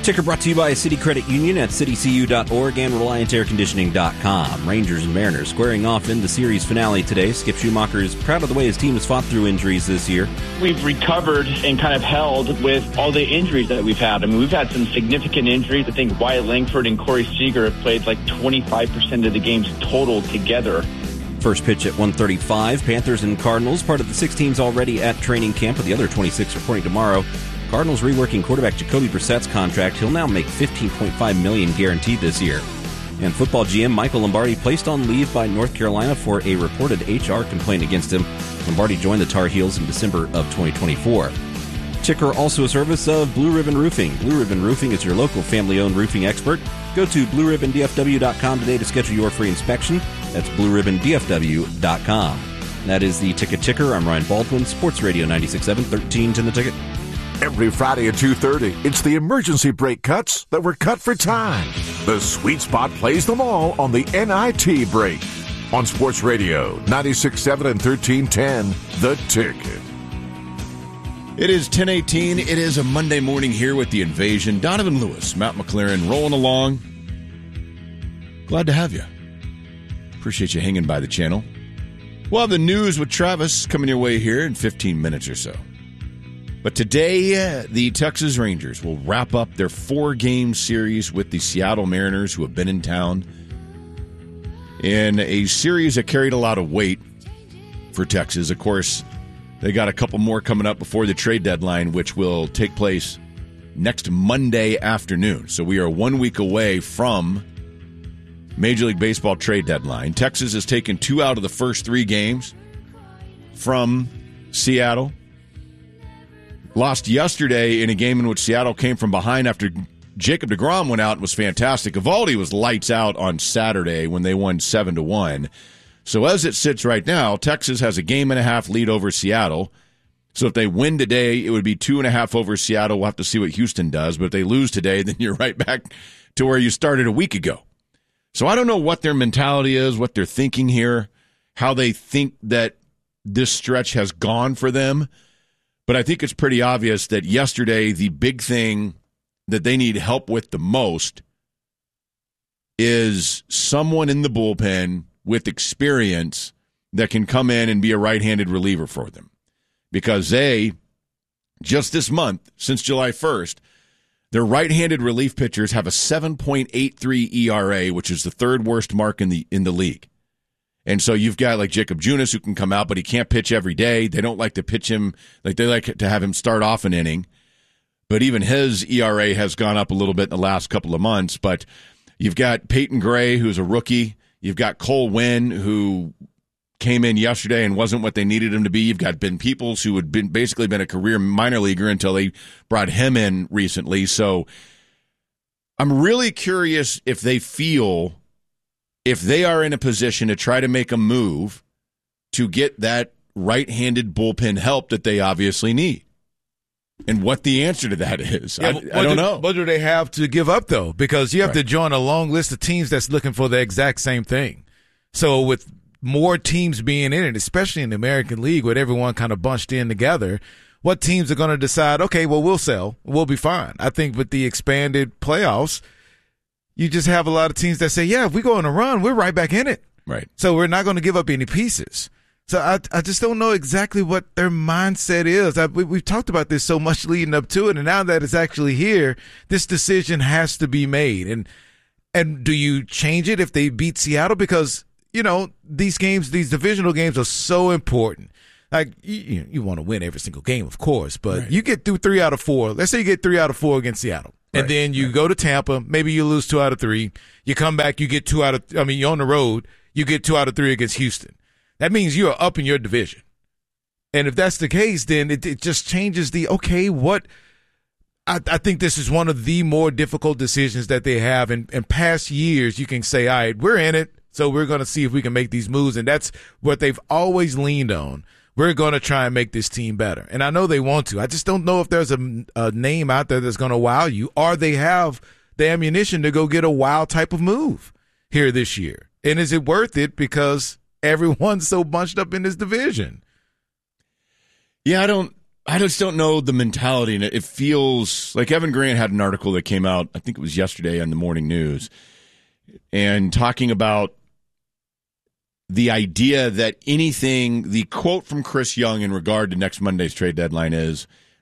Ticker brought to you by City Credit Union at citycu.org and ReliantAirConditioning.com. Rangers and Mariners squaring off in the series finale today. Skip Schumacher is proud of the way his team has fought through injuries this year. We've recovered and kind of held with all the injuries that we've had. I mean, we've had some significant injuries. I think Wyatt Langford and Corey Seager have played like 25% of the games total together. First pitch at 1:35. Panthers and Cardinals, part of the 6 teams already at training camp, with the other 26 reporting tomorrow. Cardinals reworking quarterback Jacoby Brissett's contract. He'll now make $15.5 million guaranteed this year. And football GM Michael Lombardi placed on leave by North Carolina for a reported HR complaint against him. Lombardi joined the Tar Heels in December of 2024. Ticker also a service of Blue Ribbon Roofing. Blue Ribbon Roofing is your local family-owned roofing expert. Go to blueribbondfw.com today to schedule your free inspection. That's blueribbondfw.com. That is the Ticker. I'm Ryan Baldwin, Sports Radio 96.7, 1310 The Ticket. Every Friday at 2:30, it's the emergency brake cuts that were cut for time. The Sweet Spot plays them all on the NIT break. On Sports Radio 96.7 and 1310, The Ticket. It is 10:18. It is a Monday morning here with The Invasion. Donovan Lewis, Matt McLaren rolling along. Glad to have you. Appreciate you hanging by the channel. We'll have the news with Travis coming your way here in 15 minutes or so. But today, the Texas Rangers will wrap up their 4-game series with the Seattle Mariners, who have been in town in a series that carried a lot of weight for Texas. Of course, they got a couple more coming up before the trade deadline, which will take place next Monday afternoon. So we are 1 week away from Major League Baseball trade deadline. Texas has taken 2 out of the first 3 games from Seattle. Lost yesterday in a game in which Seattle came from behind after Jacob deGrom went out and was fantastic. Eovaldi was lights out on Saturday when they won 7-1. So as it sits right now, Texas has a 1.5 lead over Seattle. So if they win today, it would be 2.5 over Seattle. We'll have to see what Houston does. But if they lose today, then you're right back to where you started a week ago. So I don't know what their mentality is, what they're thinking here, how they think that this stretch has gone for them. But I think it's pretty obvious that yesterday the big thing that they need help with the most is someone in the bullpen with experience that can come in and be a right-handed reliever for them. Because they, just this month, since July 1st, their right-handed relief pitchers have a 7.83 ERA, which is the 3rd worst mark in the league. And so you've got like Jacob Junis who can come out, but he can't pitch every day. They don't like to pitch him. Like they like to have him start off an inning. But even his ERA has gone up a little bit in the last couple of months. But you've got Peyton Gray, who's a rookie. You've got Cole Winn, who came in yesterday and wasn't what they needed him to be. You've got Ben Peoples, who had basically been a career minor leaguer until they brought him in recently. So I'm really curious if they feel if they are in a position to try to make a move to get that right-handed bullpen help that they obviously need. And what the answer to that is, I don't know. What do they have to give up, though? Because you have to join a long list of teams that's looking for the exact same thing. So with more teams being in it, especially in the American League with everyone kind of bunched in together, what teams are going to decide, okay, well, we'll sell. We'll be fine. I think with the expanded playoffs, you just have a lot of teams that say, yeah, if we go on a run, we're right back in it. Right. So we're not going to give up any pieces. So I just don't know exactly what their mindset is. We've talked about this so much leading up to it, and now that it's actually here, this decision has to be made. And do you change it if they beat Seattle? Because, you know, these games, these divisional games are so important. Like, you want to win every single game, of course, but you get through 3 out of 4. Let's say you get 3 out of 4 against Seattle. And then you go to Tampa, maybe you lose 2 out of 3. You come back, you get 2 out of – you're on the road, you get 2 out of 3 against Houston. That means you are up in your division. And if that's the case, then it just changes the, okay, what – I think this is one of the more difficult decisions that they have. In past years, you can say, all right, we're in it, so we're going to see if we can make these moves. And that's what they've always leaned on. We're going to try and make this team better. And I know they want to. I just don't know if there's a name out there that's going to wow you, or they have the ammunition to go get a wow type of move here this year. And is it worth it because everyone's so bunched up in this division? Yeah, I just don't know the mentality, and it feels like Evan Grant had an article that came out, I think it was yesterday on the Morning News, and talking about the idea that the quote from Chris Young in regard to next Monday's trade deadline is,